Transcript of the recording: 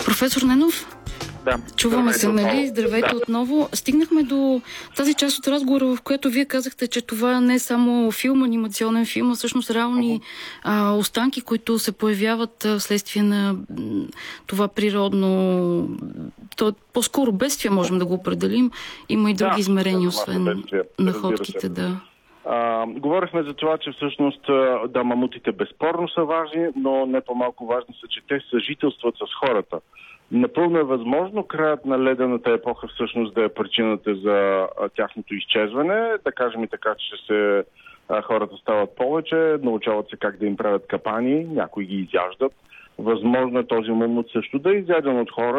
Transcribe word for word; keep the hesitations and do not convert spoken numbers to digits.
Професор Ненов? Да. Чуваме се, нали? Здравейте да. отново. Стигнахме до тази част от разговора, в която вие казахте, че това не е само филм, анимационен филм, а всъщност реални а, останки, които се появяват а, вследствие на това природно... То, по-скоро бедствие можем да го определим. Има и други да, измерения, освен находките. Да. А, говорихме за това, че всъщност да, мамутите безспорно са важни, но не по-малко важни са, че те съжителстват с хората. Напълно е възможно краят на ледената епоха всъщност да е причината за а, тяхното изчезване. Да кажем и така, че се, а, хората стават повече, научават се как да им правят капани, някои ги изяждат. Възможно е този мамут също да е изяден от хора.